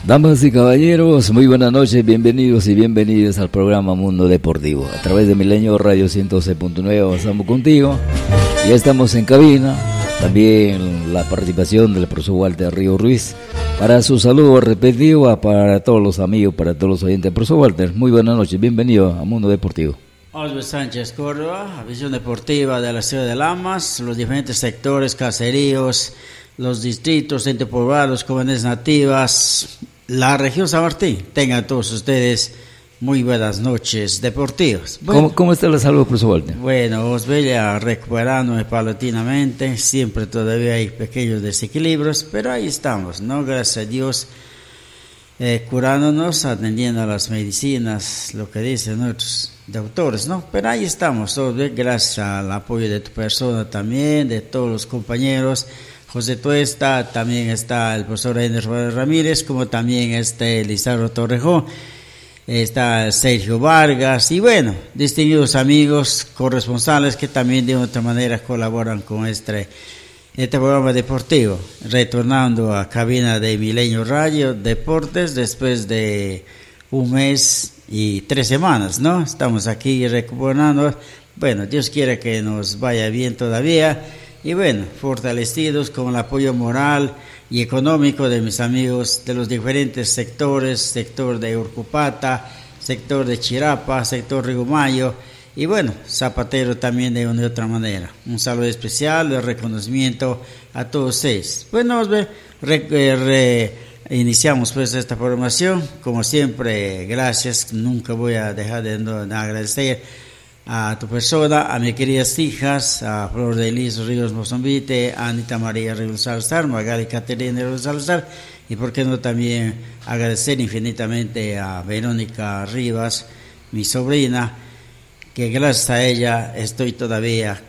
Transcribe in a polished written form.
Damas y caballeros, muy buenas noches, bienvenidos y bienvenidas al programa Mundo Deportivo. A través de Milenio Radio 106.9 avanzamos contigo. Ya estamos en cabina. También la participación del profesor Walter Río Ruiz para su saludo repetido para todos los amigos, para todos los oyentes. Profesor Walter, muy buenas noches, bienvenido a Mundo Deportivo. Osvaldo Sánchez Córdoba, visión deportiva de la ciudad de Lamas, los diferentes sectores, caseríos, los distritos, centros poblados, comunidades nativas, la región San Martín. Tengan todos ustedes muy buenas noches deportivas. Bueno, ¿Cómo está la salud, profesor Walter? Bueno, Osvaldo recuperándome paulatinamente, siempre todavía hay pequeños desequilibrios, pero ahí estamos, ¿no? Gracias a Dios, curándonos, atendiendo a las medicinas, lo que dicen nuestros doctores, ¿no? Pero ahí estamos, Osvaldo, gracias al apoyo de tu persona también, de todos los compañeros. José Tuesta, también está el profesor Ender Ramírez, como también Lizardo Torrejón, está Sergio Vargas, y bueno, distinguidos amigos, corresponsales que también de otra manera colaboran con este programa deportivo. Retornando a cabina de Milenio Radio Deportes después de un mes y 3 semanas, ¿no? Estamos aquí recuperando. Bueno, Dios quiera que nos vaya bien todavía. Y bueno, fortalecidos con el apoyo moral y económico de mis amigos de los diferentes sectores, sector de Urcupata, sector de Chirapa, sector Rigumayo, y bueno, Zapatero también de una y otra manera. Un saludo especial de reconocimiento a todos ustedes. Bueno, iniciamos pues esta programación. Como siempre, gracias, nunca voy a dejar de agradecer a tu persona, a mis queridas hijas, a Flor de Lis Ríos Mozambite, a Anita María Ríos Salazar, Magali Caterina Ríos Salazar, y por qué no también agradecer infinitamente a Verónica Rivas, mi sobrina, que gracias a ella estoy todavía